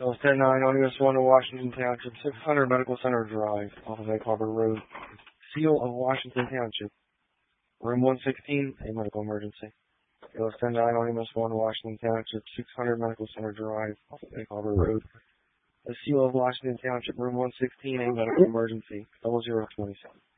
Bill 109 on US 1 to Washington Township, 600 Medical Center Drive, off of Egg Harbor Road. Seal of Washington Township, room 116, a medical emergency. Bill 109 on US 1 to Washington Township, 600 Medical Center Drive, off of Egg Harbor Road. The Seal of Washington Township, room 116, a medical emergency, 0027.